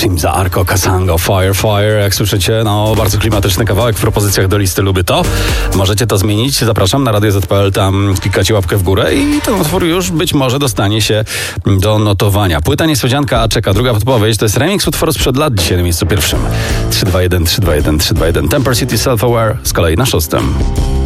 Shimza, Arco, Kasango, Fire, Fire. Jak słyszycie, bardzo klimatyczny kawałek w propozycjach do listy Lubię To. Możecie to zmienić. Zapraszam na Radio ZPL, tam klikacie łapkę w górę i ten utwór już być może dostanie się do notowania. Płyta niespodzianka, a czeka druga podpowiedź. To jest remix utworu sprzed lat, dzisiaj na miejscu pierwszym. 321, 321, 321. Temper City Self Aware z kolei na 6.